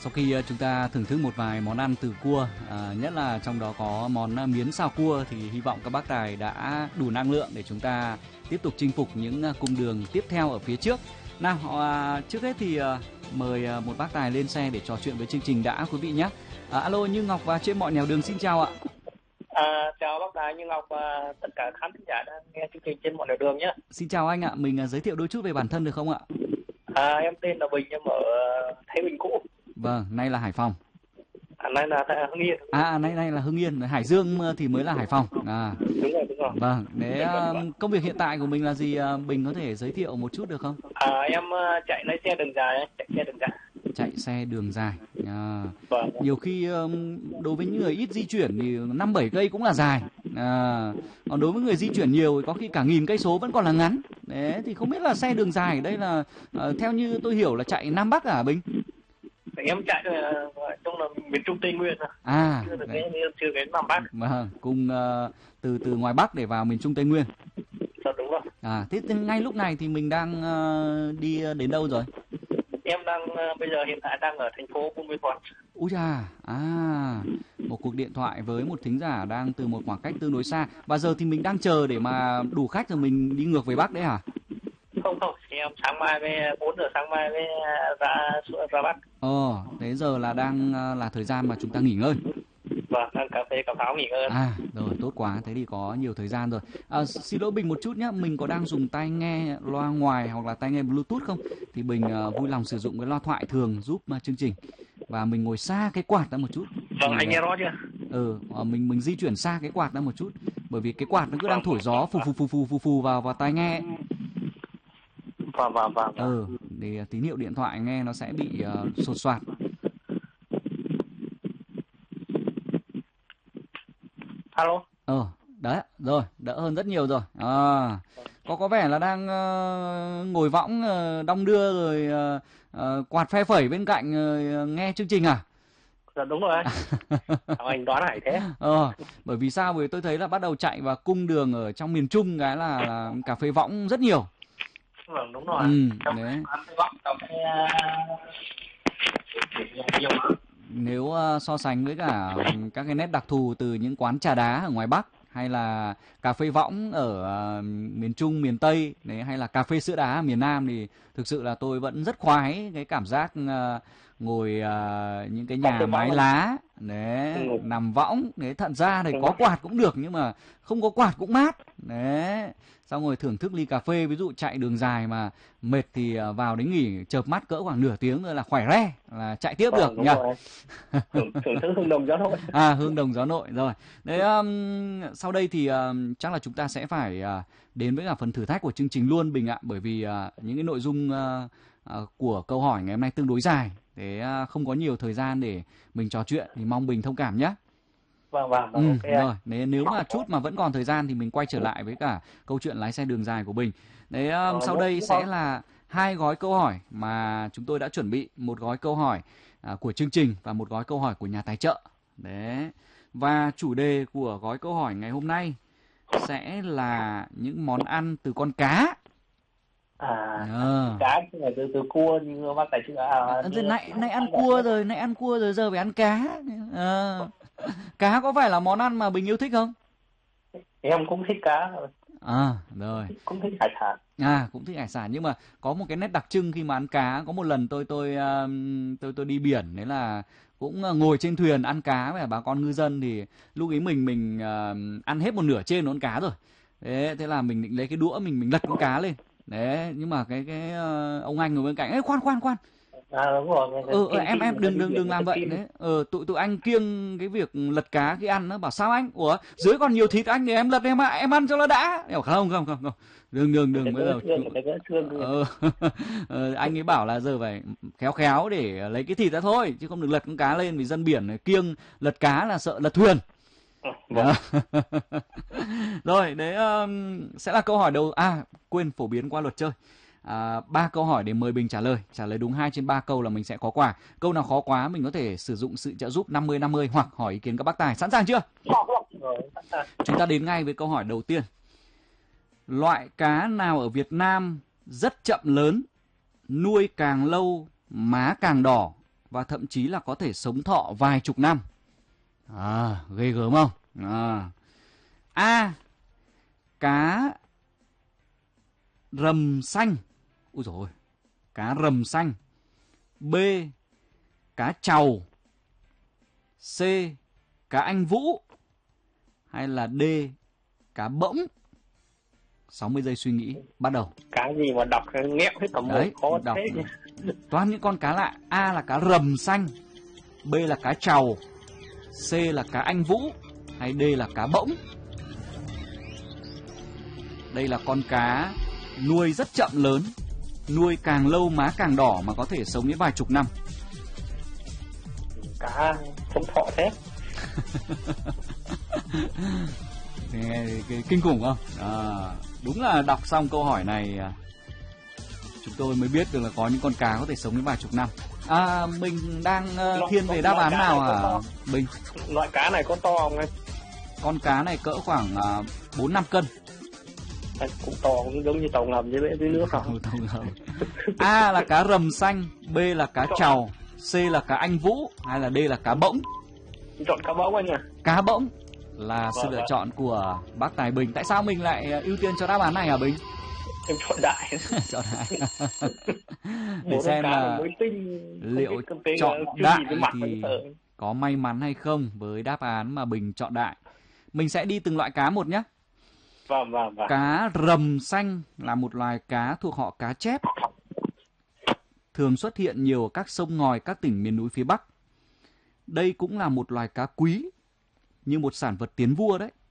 Sau khi chúng ta thưởng thức một vài món ăn từ cua, nhất là trong đó có món miến xào cua, thì hy vọng các bác tài đã đủ năng lượng để chúng ta tiếp tục chinh phục những cung đường tiếp theo ở phía trước. Nào, trước hết thì mời một bác tài lên xe để trò chuyện với chương trình đã quý vị nhé. Alo, Như Ngọc và Trên Mọi Nẻo Đường xin chào ạ. Chào bác tài Như Ngọc và tất cả khán giả đang nghe chương trình Trên Mọi Nẻo Đường nhé. Xin chào anh ạ, mình giới thiệu đôi chút về bản thân được không ạ? Em tên là Bình, em ở Thái Bình cũ. Vâng, nay là Hải Phòng. Nay là Hưng Yên. Nay là Hưng Yên, Hải Dương thì mới là Hải Phòng. Đúng rồi. Vâng, công việc hiện tại của mình là gì, Bình có thể giới thiệu một chút được không? Em chạy lái xe đường dài, Chạy xe đường dài. Vâng. Nhiều khi đối với những người ít di chuyển thì 5-7 cây cũng là dài. Còn đối với người di chuyển nhiều thì có khi cả 1000 cây số vẫn còn là ngắn. Đấy, thì không biết là xe đường dài đây là theo như tôi hiểu là chạy Nam Bắc à Bình? Em chạy trong là miền Trung Tây Nguyên chưa đến Nam Bắc. Vâng, cùng từ ngoài Bắc để vào miền Trung Tây Nguyên. Dạ đúng rồi. Thế ngay lúc này thì mình đang đi đến đâu rồi? Em bây giờ hiện tại đang ở thành phố Buôn Ma Thuột. Úi chà, một cuộc điện thoại với một thính giả đang từ một khoảng cách tương đối xa. Và giờ thì mình đang chờ để mà đủ khách rồi mình đi ngược về Bắc đấy hả? Không, em sáng mai với 4 giờ sáng mai với ra Bắc. Thế giờ là đang là thời gian mà chúng ta nghỉ ngơi. Vâng, đang cà phê cà pháo nghỉ ngơi. Rồi, tốt quá, thế thì có nhiều thời gian rồi. Xin lỗi Bình một chút nhé, mình có đang dùng tai nghe loa ngoài hoặc là tai nghe Bluetooth không? Thì Bình vui lòng sử dụng cái loa thoại thường giúp chương trình. Và mình ngồi xa cái quạt ra một chút. Vâng, anh nghe rõ chưa? Mình di chuyển xa cái quạt ra một chút. Bởi vì cái quạt nó cứ đang thổi gió phù vào tai nghe. Vâng. Thì tín hiệu điện thoại nghe nó sẽ bị sột soạt. Alo. Đấy, rồi, đỡ hơn rất nhiều rồi. Có vẻ là đang ngồi võng đong đưa rồi quạt phe phẩy bên cạnh nghe chương trình à? Dạ đúng rồi anh. Anh đoán lại thế. Bởi vì sao? Bởi tôi thấy là bắt đầu chạy vào cung đường ở trong miền Trung cái là cà phê võng rất nhiều. Vâng, đúng rồi. Đấy. Nếu so sánh với cả các cái nét đặc thù từ những quán trà đá ở ngoài Bắc hay là cà phê võng ở miền Trung, miền Tây đấy, hay là cà phê sữa đá ở miền Nam thì thực sự là tôi vẫn rất khoái cái cảm giác ngồi những cái nhà mái lá đấy, nằm võng đấy, thật ra thì có quạt cũng được nhưng mà không có quạt cũng mát đấy. Xong rồi thưởng thức ly cà phê, ví dụ chạy đường dài mà mệt thì vào đến nghỉ chợp mắt cỡ khoảng nửa tiếng rồi là khỏe re là chạy tiếp được nhỉ. Thưởng thức hương đồng gió nội. Hương đồng gió nội rồi. Đấy, sau đây thì chắc là chúng ta sẽ phải đến với cả phần thử thách của chương trình luôn Bình ạ, bởi vì những cái nội dung của câu hỏi ngày hôm nay tương đối dài, thế không có nhiều thời gian để mình trò chuyện thì mong Bình thông cảm nhé. Vâng, okay. Rồi, nếu mà chút mà vẫn còn thời gian thì mình quay trở lại với cả câu chuyện lái xe đường dài của Bình. Đấy, sau đây sẽ là 2 gói câu hỏi mà chúng tôi đã chuẩn bị, một gói câu hỏi của chương trình và một gói câu hỏi của nhà tài trợ. Đấy. Và chủ đề của gói câu hỏi ngày hôm nay sẽ là những món ăn từ con cá. Cá từ cua như bác tài chưa? Nãy ăn cua rồi giờ phải ăn cá. Cá có phải là món ăn mà Bình yêu thích không? Em cũng thích cá rồi. Rồi. Cũng thích hải sản. Cũng thích hải sản, nhưng mà có một cái nét đặc trưng khi mà ăn cá. Có một lần tôi đi biển, đấy là cũng ngồi trên thuyền ăn cá với bà con ngư dân, thì lúc ấy mình ăn hết một nửa trên con cá rồi. Thế là mình định lấy cái đũa mình lật con cá lên. Đấy, nhưng mà cái ông anh ngồi bên cạnh ấy, khoan. Đúng rồi. Em đừng làm vậy đấy. Tụi anh kiêng cái việc lật cá khi ăn, nó bảo sao anh? Ủa, dưới còn nhiều thịt anh để em lật em ăn cho nó đã. Không. Đừng bây giờ. Anh ấy bảo là giờ phải khéo để lấy cái thịt ra thôi, chứ không được lật con cá lên, vì dân biển kiêng lật cá là sợ lật thuyền. Rồi, đấy sẽ là câu hỏi đầu. Quên phổ biến qua luật chơi. 3 câu hỏi để mời Bình trả lời đúng 2 trên 3 câu là mình sẽ có quà. Câu nào khó quá mình có thể sử dụng sự trợ giúp 50-50 hoặc hỏi ý kiến các bác tài. Sẵn sàng chưa? Chúng ta đến ngay với câu hỏi đầu tiên. Loại cá nào ở Việt Nam rất chậm lớn, nuôi càng lâu má càng đỏ, và thậm chí là có thể sống thọ vài chục năm. Ghê gớm không? A. Cá rầm xanh. Úi dồi ôi, cá rầm xanh. B. Cá trầu. C. Cá anh vũ. Hay là D. Cá bỗng. 60 giây suy nghĩ, bắt đầu. Cá gì mà đọc nghẹo hết cả mồm, khó đọc thế. Toàn những con cá lạ. A là cá rầm xanh, B là cá trầu, C là cá anh vũ, hay D là cá bỗng. Đây là con cá nuôi rất chậm lớn, nuôi càng lâu má càng đỏ mà có thể sống đến vài chục năm. Cá sống thọ thế. Nghe kinh khủng không? Đúng là đọc xong câu hỏi này chúng tôi mới biết được là có những con cá có thể sống đến vài chục năm. Mình đang thiên về đáp án nào hả Bình? Loại cá này có to không anh? Con cá này cỡ khoảng 4-5 cân. Cũng to, cũng giống như tàu ngầm dưới nước không? Tàu ngầm. A là cá rầm xanh, B là cá trầu, C là cá anh vũ, hay là D là cá bỗng? Chọn cá bỗng anh à? Cá bỗng là sự lựa chọn của bác Tài Bình. Tại sao mình lại ưu tiên cho đáp án này hả Bình? Em chọn đại. Chọn đại. Để xem là liệu chọn đại thì có may mắn hay không với đáp án mà Bình chọn đại. Mình sẽ đi từng loại cá một nhé. Vâng. Cá rầm xanh là một loài cá thuộc họ cá chép, thường xuất hiện nhiều ở các sông ngòi các tỉnh miền núi phía Bắc. Đây cũng là một loài cá quý, như một sản vật tiến vua đấy.